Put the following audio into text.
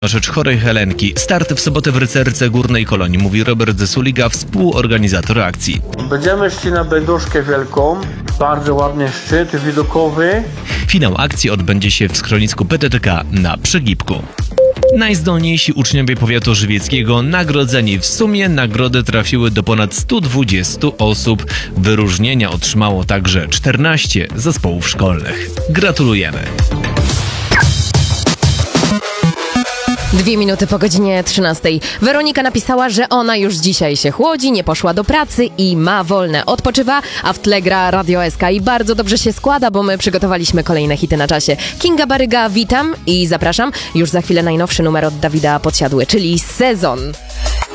Na rzecz chorej Helenki. Start w sobotę w Rycerce Górnej Kolonii, mówi Robert Zesuliga, współorganizator akcji. Będziemy szli na Bydgoszkę Wielką. Bardzo ładny szczyt widokowy. Finał akcji odbędzie się w schronisku PTTK na Przegibku. Najzdolniejsi uczniowie powiatu żywieckiego nagrodzeni. W sumie nagrody trafiły do ponad 120 osób. Wyróżnienia otrzymało także 14 zespołów szkolnych. Gratulujemy! 2 minuty po godzinie 13. Weronika napisała, że ona już dzisiaj się chłodzi, nie poszła do pracy i ma wolne. Odpoczywa, a w tle gra Radio SK i bardzo dobrze się składa, bo my przygotowaliśmy kolejne hity na czasie. Kinga Baryga, witam i zapraszam. Już za chwilę najnowszy numer od Dawida Podsiadły, czyli Sezon.